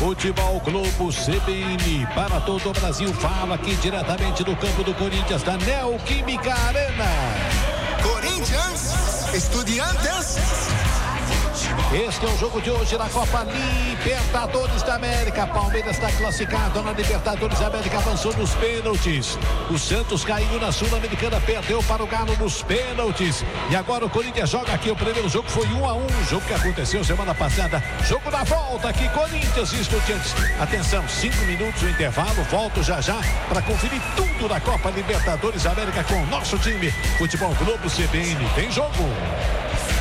Futebol Globo CBN para todo o Brasil. Fala aqui diretamente do campo do Corinthians, da Neoquímica Arena. Corinthians, Estudiantes. Este é o jogo de hoje na Copa Libertadores da América. Palmeiras está classificado na Libertadores da América, avançou nos pênaltis. O Santos caiu na Sul-Americana, perdeu para o Galo nos pênaltis. E agora o Corinthians joga aqui. O primeiro jogo foi 1-1, jogo que aconteceu semana passada. Jogo da volta aqui, Corinthians e Estudiantes. Atenção, 5 minutos o intervalo. Volto já para conferir tudo da Copa Libertadores da América com o nosso time. Futebol Globo CBN. Tem jogo.